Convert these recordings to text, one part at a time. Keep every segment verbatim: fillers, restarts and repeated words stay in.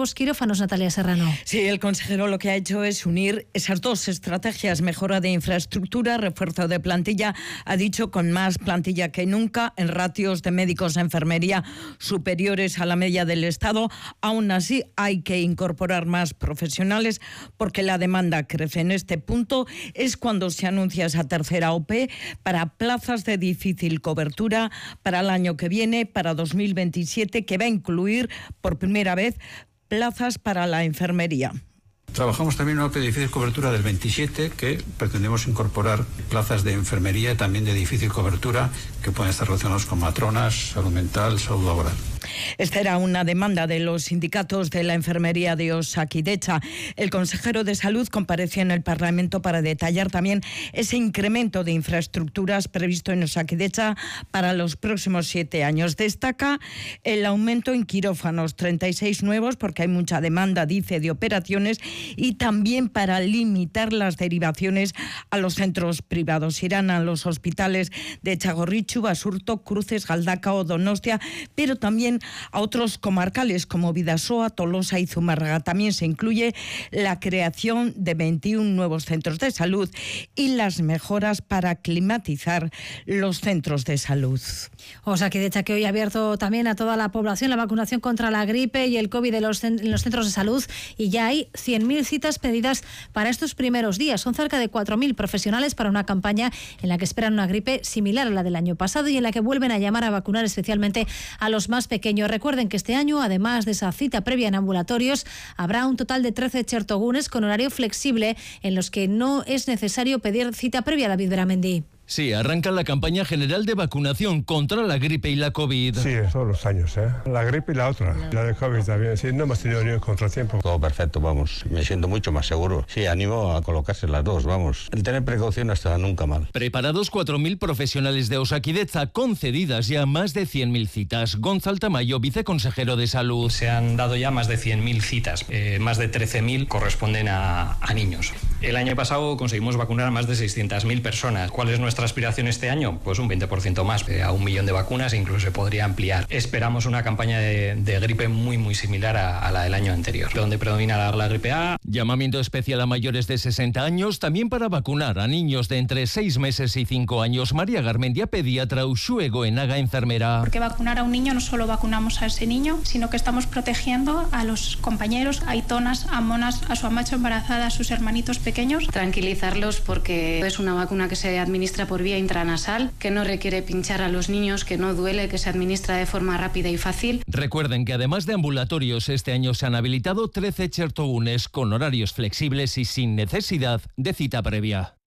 nuevos quirófanos, Natalia Serrano. Sí, el consejero lo que ha hecho es unir esas dos estrategias, mejora de infraestructura, refuerzo de plantilla, ha dicho, con más plantilla que nunca, en ratios de médicos a enfermería superiores a la media del Estado. Aún así, hay que incorporar más profesionales porque la demanda crece. En este punto es cuando se anuncia esa tercera O P para plazas de difícil cobertura para el año que viene, para dos mil veintisiete, que va a incluir por primera vez plazas para la enfermería. Trabajamos también en una O P de difícil cobertura del veintisiete, que pretendemos incorporar plazas de enfermería y también de difícil cobertura que pueden estar relacionados con matronas, salud mental, salud laboral. Esta era una demanda de los sindicatos de la enfermería de Osakidetza. El consejero de Salud compareció en el Parlamento para detallar también ese incremento de infraestructuras previsto en Osakidetza para los próximos siete años. Destaca el aumento en quirófanos, treinta y seis nuevos, porque hay mucha demanda, dice, de operaciones, y también para limitar las derivaciones a los centros privados. Irán a los hospitales de Txagorritxu, Basurto, Cruces, Galdakao, Donostia, pero también a otros comarcales como Bidasoa, Tolosa y Zumárraga. También se incluye la creación de veintiún nuevos centros de salud y las mejoras para climatizar los centros de salud. Osakidetza, que hoy ha abierto también a toda la población la vacunación contra la gripe y el COVID en los, en los centros de salud, y ya hay cien mil citas pedidas para estos primeros días. Son cerca de cuatro mil profesionales para una campaña en la que esperan una gripe similar a la del año pasado y en la que vuelven a llamar a vacunar especialmente a los más pequeños. Recuerden que este año, además de esa cita previa en ambulatorios, habrá un total de trece chertogunes con horario flexible en los que no es necesario pedir cita previa. David Beramendi. Sí, arranca la campaña general de vacunación contra la gripe y la COVID. Sí, todos los años, ¿eh? La gripe y la otra, la de COVID también. Sí, no hemos tenido ningún contratiempo. Todo perfecto, vamos. Me siento mucho más seguro. Sí, animo a colocarse las dos, vamos. El tener precaución hasta nunca mal. Preparados cuatro mil profesionales de Osakidetza, concedidas ya más de cien mil citas. Gonzalo Tamayo, viceconsejero de Salud. Se han dado ya más de cien mil citas. Eh, más de trece mil corresponden a, a niños. El año pasado conseguimos vacunar a más de seiscientas mil personas. ¿Cuál es nuestra aspiración este año? Pues un veinte por ciento más, a un millón de vacunas, e incluso se podría ampliar. Esperamos una campaña de, de gripe muy muy similar a, a la del año anterior, donde predomina la, la gripe A. Llamamiento especial a mayores de sesenta años, también para vacunar a niños de entre seis meses y cinco años. María Garmendia, pediatra, Uxue Goenaga, enfermera. Porque vacunar a un niño no solo vacunamos a ese niño, sino que estamos protegiendo a los compañeros, a aitonas, a monas, a su amacho embarazada, a sus hermanitos pequeños. Tranquilizarlos porque es una vacuna que se administra por vía intranasal, que no requiere pinchar a los niños, que no duele, que se administra de forma rápida y fácil. Recuerden que además de ambulatorios, este año se han habilitado trece chertogunes con horarios flexibles y sin necesidad de cita previa.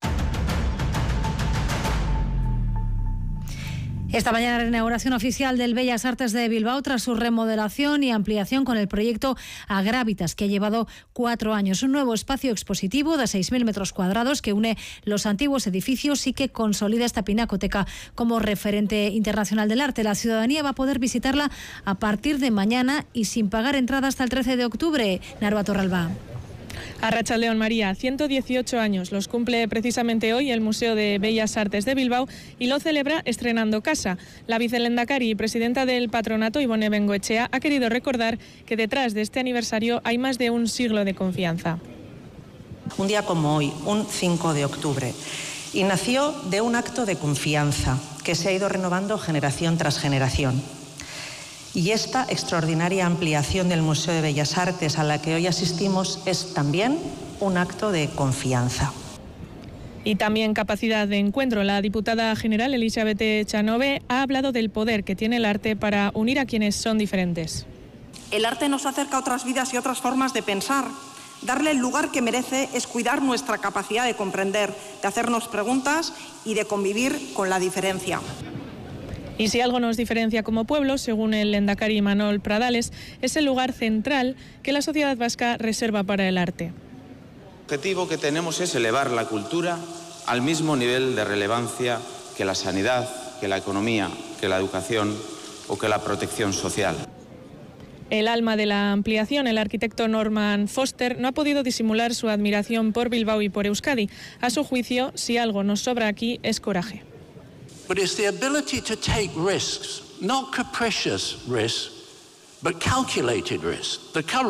Esta mañana la inauguración oficial del Bellas Artes de Bilbao tras su remodelación y ampliación con el proyecto Agrávitas, que ha llevado cuatro años. Un nuevo espacio expositivo de seis mil metros cuadrados que une los antiguos edificios y que consolida esta pinacoteca como referente internacional del arte. La ciudadanía va a poder visitarla a partir de mañana y sin pagar entrada hasta el trece de octubre. Narva Torralba. Arratsaldeon, María, ciento dieciocho años los cumple precisamente hoy el Museo de Bellas Artes de Bilbao y lo celebra estrenando casa. La vicelehendakari y presidenta del patronato, Ibone Bengoechea, ha querido recordar que detrás de este aniversario hay más de un siglo de confianza. Un día como hoy, un cinco de octubre, y nació de un acto de confianza que se ha ido renovando generación tras generación. Y esta extraordinaria ampliación del Museo de Bellas Artes a la que hoy asistimos es también un acto de confianza. Y también capacidad de encuentro. La diputada general Elizabeth Echanove ha hablado del poder que tiene el arte para unir a quienes son diferentes. El arte nos acerca a otras vidas y otras formas de pensar. Darle el lugar que merece es cuidar nuestra capacidad de comprender, de hacernos preguntas y de convivir con la diferencia. Y si algo nos diferencia como pueblo, según el lehendakari Imanol Pradales, es el lugar central que la sociedad vasca reserva para el arte. El objetivo que tenemos es elevar la cultura al mismo nivel de relevancia que la sanidad, que la economía, que la educación o que la protección social. El alma de la ampliación, el arquitecto Norman Foster, no ha podido disimular su admiración por Bilbao y por Euskadi. A su juicio, si algo nos sobra aquí es coraje. But it's the ability to take risks, not capricious risks, but calculated risks. The